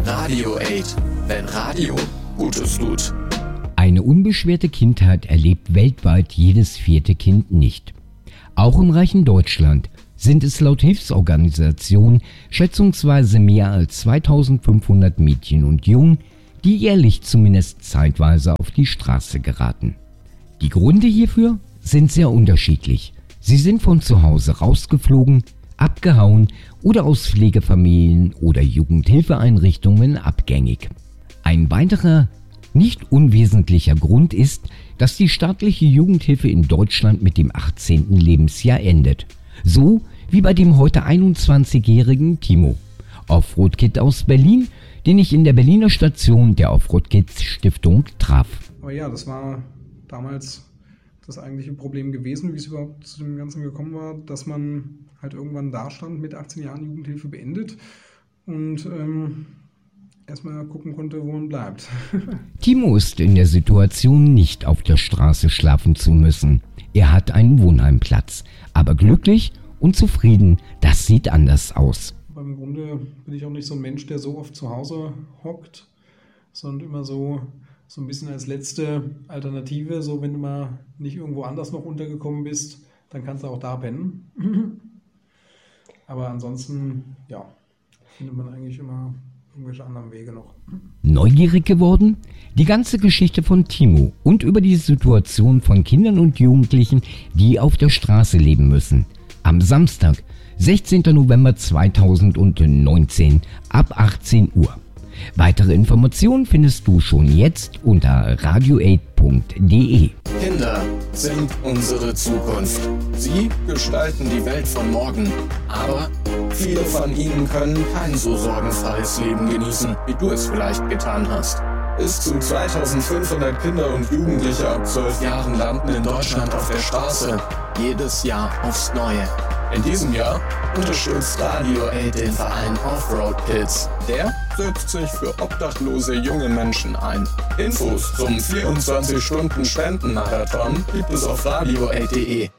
Radio 8, wenn Radio Gutes tut. Eine unbeschwerte Kindheit erlebt weltweit jedes 4. Kind nicht. Auch im reichen Deutschland sind es laut Hilfsorganisationen schätzungsweise mehr als 2500 Mädchen und Jungen, die jährlich zumindest zeitweise auf die Straße geraten. Die Gründe hierfür sind sehr unterschiedlich. Sie sind von zu Hause rausgeflogen, abgehauen oder aus Pflegefamilien oder Jugendhilfeeinrichtungen abgängig. Ein weiterer, nicht unwesentlicher Grund ist, dass die staatliche Jugendhilfe in Deutschland mit dem 18. Lebensjahr endet. So wie bei dem heute 21-jährigen Timo, Offroad-Kid aus Berlin, den ich in der Berliner Station der Offroad-Kids-Stiftung traf. Aber ja, das war damals das eigentliche Problem gewesen, wie es überhaupt zu dem Ganzen gekommen war, dass man halt irgendwann da stand, mit 18 Jahren Jugendhilfe beendet und erstmal gucken konnte, wo man bleibt. Timo ist in der Situation, nicht auf der Straße schlafen zu müssen. Er hat einen Wohnheimplatz, aber glücklich und zufrieden, das sieht anders aus. Aber im Grunde bin ich auch nicht so ein Mensch, der so oft zu Hause hockt, sondern immer so ein bisschen als letzte Alternative, so wenn du mal nicht irgendwo anders noch untergekommen bist, dann kannst du auch da pennen. Aber ansonsten, ja, findet man eigentlich immer irgendwelche anderen Wege noch. Neugierig geworden? Die ganze Geschichte von Timo und über die Situation von Kindern und Jugendlichen, die auf der Straße leben müssen. Am Samstag, 16. November 2019, ab 18 Uhr. Weitere Informationen findest du schon jetzt unter radio8.de. Kinder sind unsere Zukunft. Sie gestalten die Welt von morgen. Aber viele von ihnen können kein so sorgenfreies Leben genießen, wie du es vielleicht getan hast. Bis zu 2500 Kinder und Jugendliche ab 12 Jahren landen in Deutschland auf der Straße. Jedes Jahr aufs Neue. In diesem Jahr unterstützt Radio 8 den Verein Offroad Kids. Der setzt sich für obdachlose junge Menschen ein. Infos zum 24-Stunden-Spendenmarathon gibt es auf radio8.de.